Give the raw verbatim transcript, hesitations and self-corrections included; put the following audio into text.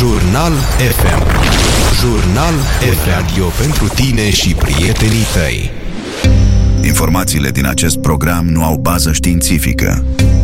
Jurnal F M. Jurnal F M. Radio pentru tine și prietenii tăi. Informațiile din acest program nu au bază științifică.